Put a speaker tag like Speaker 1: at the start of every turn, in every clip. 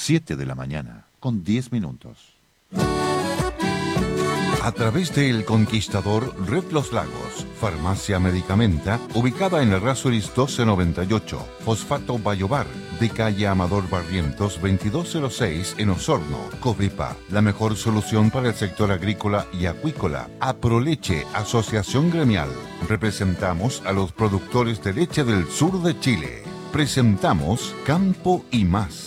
Speaker 1: 7 de la mañana, con 10 minutos.
Speaker 2: A través de El Conquistador Red Los Lagos, farmacia medicamenta, ubicada en Errázuriz 1298, Fosfato Bayobar, de calle Amador Barrientos 2206 en Osorno, Cobripa, la mejor solución para el sector agrícola y acuícola. Aproleche, Asociación Gremial. Representamos a los productores de leche del sur de Chile. Presentamos Campo y Más.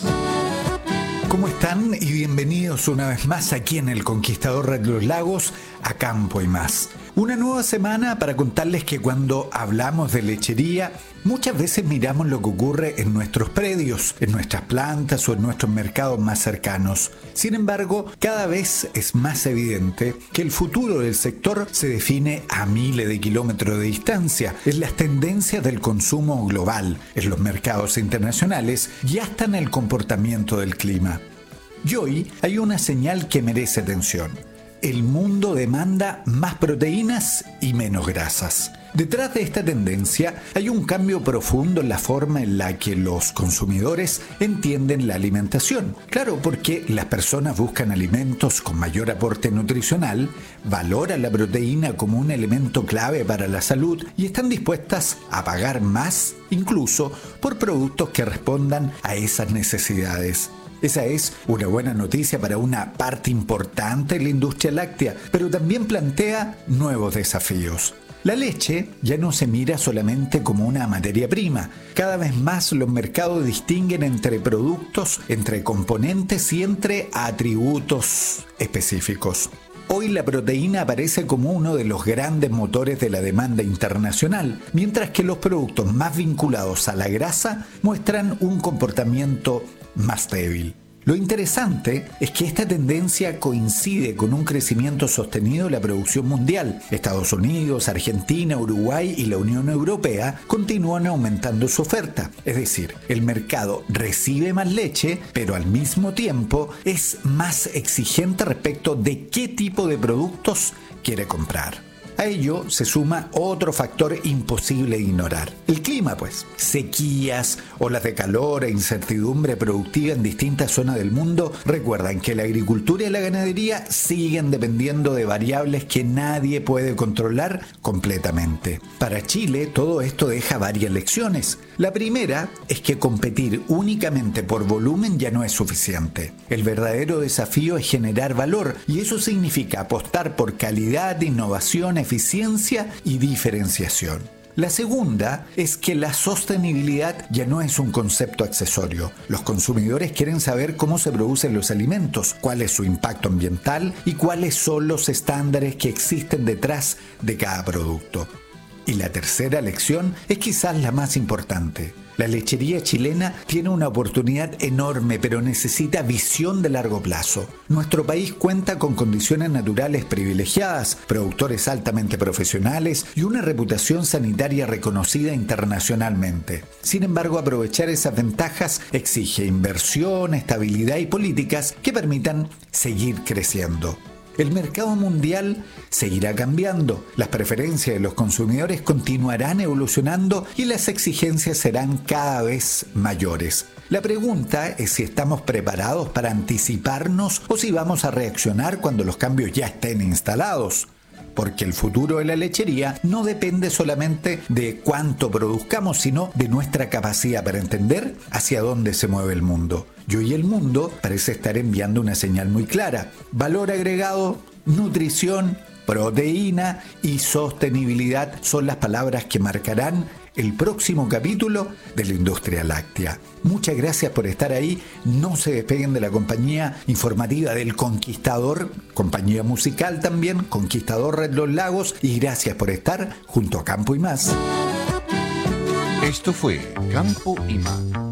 Speaker 3: ¿Cómo están? Y bienvenidos una vez más aquí en El Conquistador Red Los Lagos, a Campo y Más. Una nueva semana para contarles que cuando hablamos de lechería, muchas veces miramos lo que ocurre en nuestros predios, en nuestras plantas o en nuestros mercados más cercanos. Sin embargo, cada vez es más evidente que el futuro del sector se define a miles de kilómetros de distancia, en las tendencias del consumo global, en los mercados internacionales y hasta en el comportamiento del clima. Y hoy hay una señal que merece atención. El mundo demanda más proteínas y menos grasas. Detrás de esta tendencia hay un cambio profundo en la forma en la que los consumidores entienden la alimentación. Claro, porque las personas buscan alimentos con mayor aporte nutricional, valoran la proteína como un elemento clave para la salud y están dispuestas a pagar más, incluso por productos que respondan a esas necesidades. Esa es una buena noticia para una parte importante de la industria láctea, pero también plantea nuevos desafíos. La leche ya no se mira solamente como una materia prima. Cada vez más los mercados distinguen entre productos, entre componentes y entre atributos específicos. Hoy la proteína aparece como uno de los grandes motores de la demanda internacional, mientras que los productos más vinculados a la grasa muestran un comportamiento más débil. Lo interesante es que esta tendencia coincide con un crecimiento sostenido de la producción mundial. Estados Unidos, Argentina, Uruguay y la Unión Europea continúan aumentando su oferta. Es decir, el mercado recibe más leche, pero al mismo tiempo es más exigente respecto de qué tipo de productos quiere comprar. A ello se suma otro factor imposible de ignorar. El clima, pues. Sequías, olas de calor e incertidumbre productiva en distintas zonas del mundo recuerdan que la agricultura y la ganadería siguen dependiendo de variables que nadie puede controlar completamente. Para Chile, todo esto deja varias lecciones. La primera es que competir únicamente por volumen ya no es suficiente. El verdadero desafío es generar valor y eso significa apostar por calidad, innovación, eficiencia y diferenciación. La segunda es que la sostenibilidad ya no es un concepto accesorio. Los consumidores quieren saber cómo se producen los alimentos, cuál es su impacto ambiental y cuáles son los estándares que existen detrás de cada producto. Y la tercera lección es quizás la más importante. La lechería chilena tiene una oportunidad enorme, pero necesita visión de largo plazo. Nuestro país cuenta con condiciones naturales privilegiadas, productores altamente profesionales y una reputación sanitaria reconocida internacionalmente. Sin embargo, aprovechar esas ventajas exige inversión, estabilidad y políticas que permitan seguir creciendo. El mercado mundial seguirá cambiando, las preferencias de los consumidores continuarán evolucionando y las exigencias serán cada vez mayores. La pregunta es si estamos preparados para anticiparnos o si vamos a reaccionar cuando los cambios ya estén instalados. Porque el futuro de la lechería no depende solamente de cuánto produzcamos, sino de nuestra capacidad para entender hacia dónde se mueve el mundo. Y hoy el mundo parece estar enviando una señal muy clara. Valor agregado, nutrición, proteína y sostenibilidad son las palabras que marcarán el próximo capítulo de la industria láctea. Muchas gracias por estar ahí. No se despeguen de la compañía informativa del Conquistador, compañía musical también, Conquistador Red Los Lagos, y gracias por estar junto a Campo y Más.
Speaker 2: Esto fue Campo y Más.